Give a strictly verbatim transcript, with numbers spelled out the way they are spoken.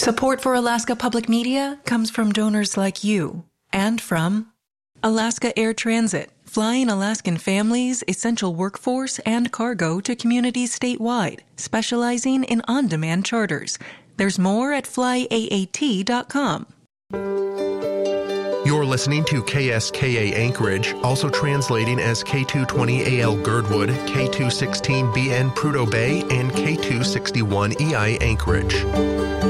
Support for Alaska Public Media comes from donors like you and from Alaska Air Transit, flying Alaskan families, essential workforce, and cargo to communities statewide, specializing in on-demand charters. There's more at fly A A T dot com. You're listening to K S K A Anchorage, also translating as K two twenty A L Girdwood, K two sixteen B N Prudhoe Bay, and K two sixty-one E I Anchorage.